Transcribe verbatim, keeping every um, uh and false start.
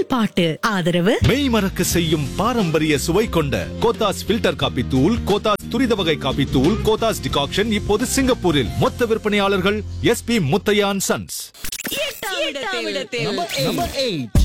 பாட்டு. ஆதரவு மெய் மறக்க செய்யும் பாரம்பரிய சுவை கொண்ட கோத்தாஸ் ஃபில்டர் காபி தூள், கோத்தாஸ் துரித வகை காபி தூள், கோத்தாஸ் டிகாக்ஷன் இப்போது சிங்கப்பூரில் மொத்த விற்பனையாளர்கள் எஸ் பி முத்தையான் சன்ஸ். எட்டாம் இடத்தில். Number eight.